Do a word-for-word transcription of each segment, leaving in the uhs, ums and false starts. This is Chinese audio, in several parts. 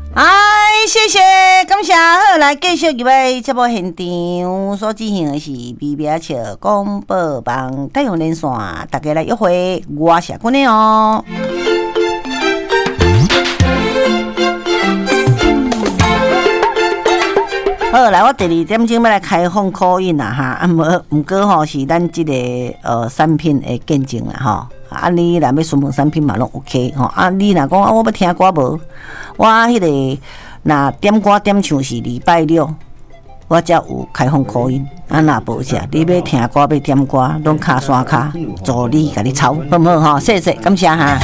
哎，谢谢，感谢。好，来继续入来节目现场所进行的是微微笑广播网太阳连线，大家来约会，我是君的哦。好，来我第二点钟要来开放call in啦哈，啊无毋过吼是咱即、這个呃产品的见证啦吼。啊，你若要询问产品嘛拢 OK 吼。啊，你若讲啊，我要听歌无？我迄、那个若点歌点唱是礼拜六，我才有开放call in。啊，若无只，你要听歌要点歌，拢卡山卡助理甲你抄，好毋好吼？谢谢，感谢哈。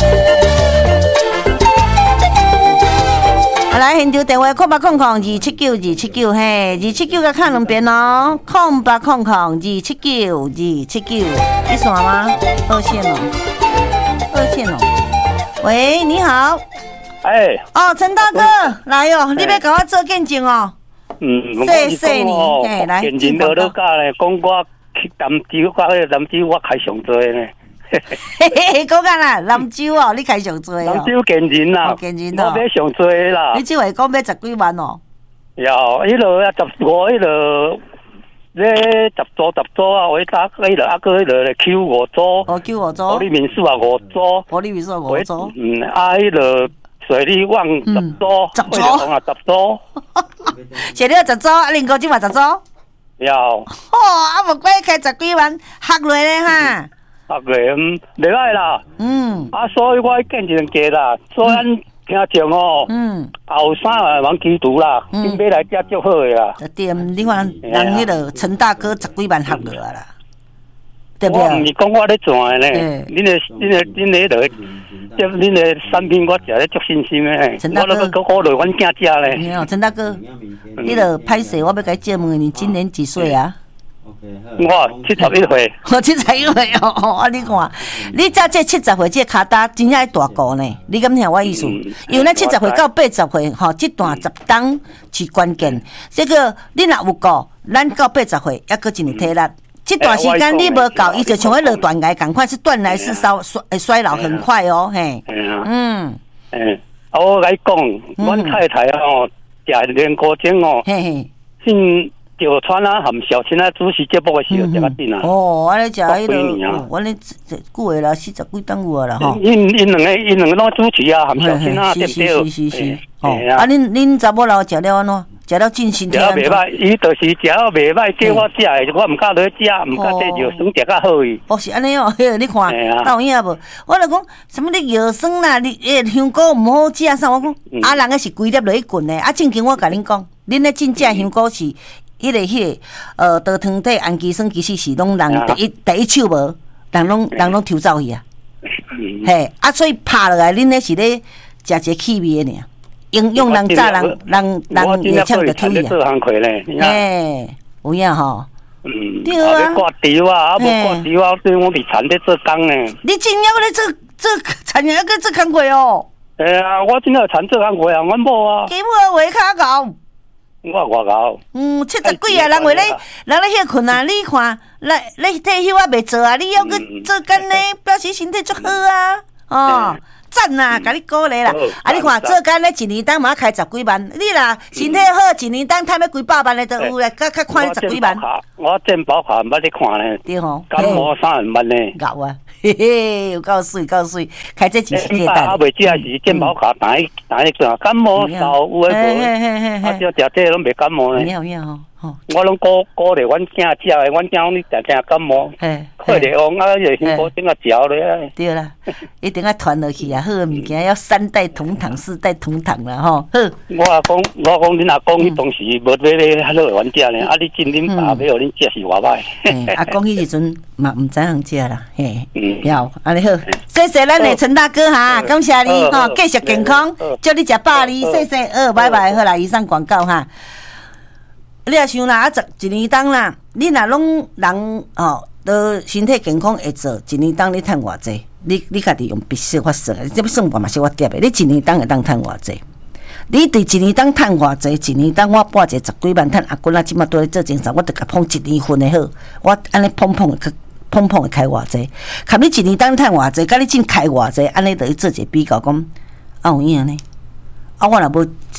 啊、来，现场电话空八空空二七九二七九嘿，二七九甲看两遍哦，空八空空二七九二七九，一线吗？二线哦，二线哦。喂，你好。 哎。 哦，陈大哥，来哦，你要甲我做见证哦。 嗯， 谢谢你，嘿，来。 见证我都教咧，讲我去南州，我迄个南州我开上多呢。 嘿嘿嘿，讲干啦，南州哦，你开上多哦。 南州见证啦， 哦，见证哦。 我买上多啦。 你这话讲买十几万哦。 有，迄落啊十五，迄落咧十组十组啊，我打迄落啊个迄落咧 Q 五组。 哦 Q 五组。 保利民宿啊五组。 保利民宿五组。 嗯，啊迄落水利旺十组。 十组。 啊十组。 水利十组，啊林哥即嘛十组。 有。 哦，啊无怪开十几万，合落咧哈。 合落嗯，袂歹啦。 嗯。 啊，所以我见证价啦，所以咱听众哦，嗯，后生啊，往基督啦，今买来遮足好的啦。 对，你看人迄个陈大哥十几万合落啊啦，对不对？ 我毋是讲我咧赚的呢，恁的、恁的、恁的落，即恁的产品我食咧足信心的。陈大哥，我我落阮囝食咧。 没有，陈大哥，你落歹势，我要甲你借问你今年几岁啊？ 我七十一岁， 我七十一岁哦哦，啊你看，你才这七十岁，这骹搭真正大个呢。你敢听我意思？因为咱七十岁到八十岁，吼，这段十档是关键。这个你若有够，咱到八十岁还阁一年体力。这段时间你无够，伊就像迄落断崖赶快是断崖式衰衰衰老很快哦，嘿。嗯。 嗯，啊，我甲你讲，阮太太吼，食连锅煎哦，嘿嘿，姓。就川啊，含小青啊，主持节目的时候食较紧啊。 哦，安尼食迄个，我咧久诶啦，四十几档有啊啦吼。 因因两个因两个拢主持啊，含小青啊，对不对？ 是是是是。哦，啊，恁恁查某人食了安怎？食了进身体安怎？ 食了袂歹，伊就是食了袂歹，叫我食诶，我毋敢落食，毋敢这药酸食较好伊。 哦，是安尼哦，迄个你看，有影无？我就讲，什么你药酸啦，你诶香菇毋好食啥？我讲，啊，人个是规粒落去滚诶。啊，正经我甲恁讲，恁咧真正香菇是。迄个、迄个，呃，倒糖体、氨基酸其实是拢人第一、第一手无，人拢人拢抽走去啊。嘿，啊，所以拍落来，恁咧是咧食一个气味的尔，营养人早人人人夜唱着抽去啊。嘿，有影吼。 嗯，对啊。挂条啊，啊无挂条啊，对我伫产咧做工呢。 你真要咧做做产业个做工课哦？ 哎啊，我真要产做工课啊，阮某啊。 基本话骹高。 我外高， 嗯，七十几啊，人话咧，人咧遐困啊，你看，来咧退休啊，袂做啊，你要去做干呢，表示身体足好啊，哦，赞啊，甲你鼓励啦，啊，你看做干咧一年当嘛开十几万，你啦身体好，一年当赚要几百万的都有咧，较较看十几万。 我健保卡毋捌你看咧， 对吼， 感冒三万万呢， 够啊。嘿嘿，有够水够水，开这几十个单。 啊，袂只是健保卡打一打一个感冒少有诶无，啊，就食这拢袂感冒咧。 有有吼， 我拢鼓鼓励阮囝食诶，阮囝你常常感冒，快点往啊，就先保整个嚼咧。 对啦，一定要传落去啊！好诶物件要三代同堂、四代同堂啦吼。好， 我啊讲，我讲恁阿公迄当时无买咧迄落阮食咧，啊，你进恁爸买互恁食是偌歹。 阿公迄时阵嘛毋知影食啦，嘿。要，安尼好，谢谢咱的陈大哥哈，感谢你哈，继续健康，祝你食饱哩，谢谢，呃，拜拜，好啦，以上广告哈。你若想啦，啊，十一年当啦，你若拢人哦，都身体健康会做，一年当你趁偌济？你你家己用笔式法算，这要算我嘛是我叠的，你一年当会当趁偌济？你伫一年当趁偌济？一年当我拨一个十几万趁阿君啊，即马都咧做精神，我得甲碰一年份的好，我安尼碰碰的。碰碰会开偌济，看你一年当趁偌济，甲你真开偌济，安尼就去做一个比较，讲啊有影呢？啊我若无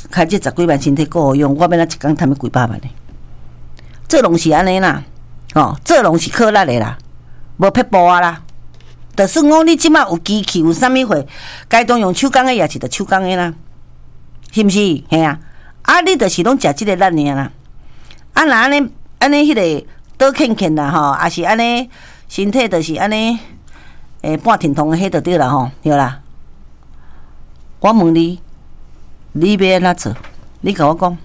开这十几万身体够好用，我要哪一工赚要几百万呢？做拢是安尼啦，哦，做拢是靠力的啦，无撇步啊啦。就算讲你即马有机器，有啥物货，该当用手工的也是着手工的啦，是毋是？嘿啊，啊，你着是拢食即个力尔啦。啊，若安尼安尼迄个倒欠欠啦吼，也是安尼身体着是安尼，诶，半停通的迄着对啦吼，对啦。我问你，你要安怎做？你甲我讲。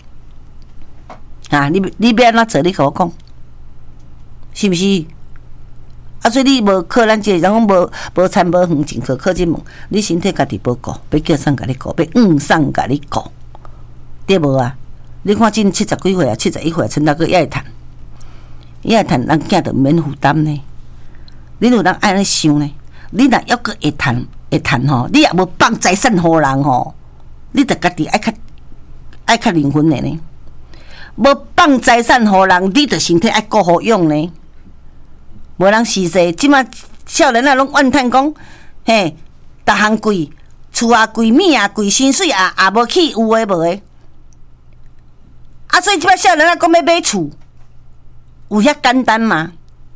啊！你你要安怎做？你甲我讲，是毋是？啊，所以你无靠咱这人讲无无餐无远，尽靠靠这门。你身体家己保顾，要叫啥甲你顾，要硬啥甲你顾，对无啊？你看今七十几岁啊，七十一岁，陈大哥也会趁，也会趁，人囝着免负担呢。你有人安尼想呢？你若要阁会趁会趁吼，你也无放财产互人吼，你着家己爱较爱较灵魂的呢。无放财产互人，你着身体爱顾好用呢。无人时势，即马少年啊，拢怨叹讲，嘿，逐项贵，厝也贵，米也贵，薪水也也无起，有诶无诶。啊，所以即摆少年啊，讲要买厝，有遐简单吗？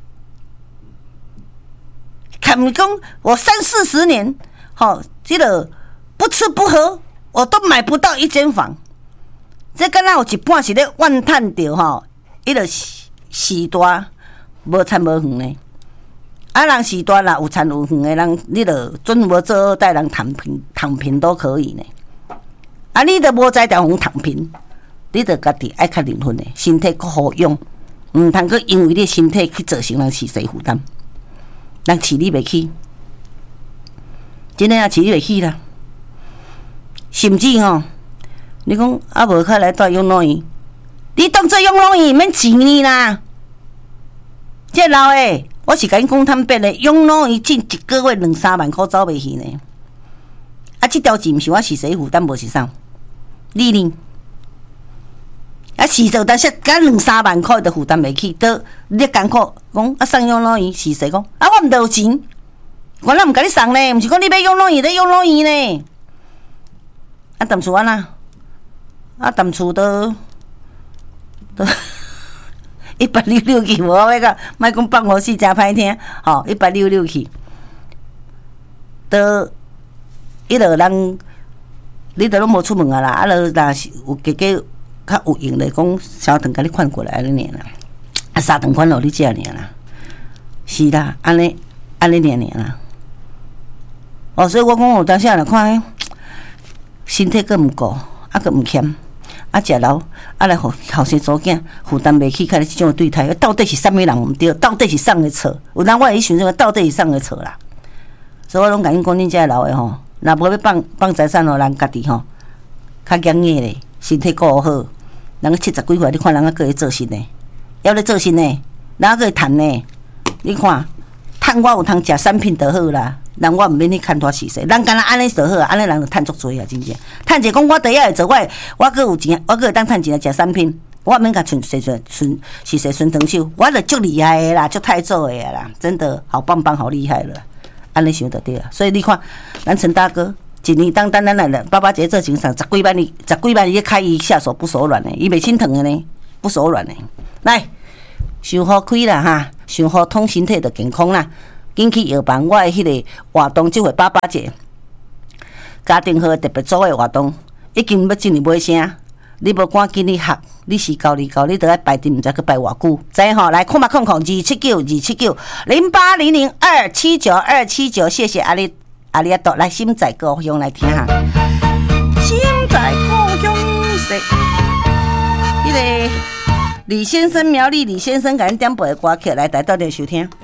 看讲我三四十年，吼、哦，这个不吃不喝，我都买不到一间房。这敢若有一半是咧怨叹着吼，伊个时代无参无远呢。啊，人时代啦有参有远的人，你着准无做二代人躺平，躺平都可以呢。啊，你着无在条互躺平，你着家己爱较灵魂的，身体够好用，毋通去因为你身体去造成人饲谁负担，人饲你袂起，真诶啊，饲你袂起啦。甚至吼、哦，你讲啊，无较来住养老院，你当做养老院免钱呢啦。这老诶，我是甲你讲坦白诶，养老院进一个月两三万块走袂去呢。啊，这条钱毋是我是谁负担，无是啥，你呢？啊，是做但是甲两三万块都负担袂起，都你艰苦讲啊，送养老院是谁讲？啊，我毋得有钱，我哪毋甲你送呢？毋是讲你要养老院，你养老院呢？啊，淡厝安那？啊，淡厝都都。一百六六去，无我讲，莫讲放火死真歹听，吼、哦，一百六六去，都迄落人，你都拢无出门啊啦，啊，落若是有加加较有用的，讲三顿甲你款过来安尼尔啦，啊，三顿款互你食尔啦，是啦，安尼安尼尔尔啦，哦，所以我讲有当时若看，身体阁毋顾，啊，阁毋欠。啊，食老啊，来互后生祖囝负担袂起，开始即种对待，到底是啥物人毋对？到底是啥个错？有人我会想说，到底是啥个错啦？所以我拢甲因讲，恁遮老诶吼，若无要放放财产互人家己吼，较严硬咧，身体顾好。人七十几岁，你看人啊，个会做事呢，要咧做事呢，人啊个会趁呢。你看，趁我有通食产品就好啦。人我毋免去牵拖死势，人干那安尼就好啊，安尼人就趁足多啊，真正。趁者讲我第一会做，我我阁有钱，我阁会当趁钱来食产品，我免甲存谁存存是谁存长寿，我就足厉害的啦，足太做的啦，真的好棒棒，好厉害了，安尼想就对啊。所以你看，咱陈大哥一年当单咱来爸爸节做情上十几万，十几万伊开伊下手不手软的，伊袂心疼的呢，不手软的。来，想好开啦哈，想好通身体就健康啦。紧去药房，我的迄个活动，即回爸爸节家庭号特别组的活动，已经要进入尾声。你无赶紧你学，你是教你教，你得爱排阵，毋知去排偌久。知吼？来，空吧空空，二七九二七九零八零零二七九二七九，谢谢阿里阿里阿多，来心在故乡来听哈。心在故乡说，迄个李先生苗栗李先生甲咱点播的歌曲，来台到底收听。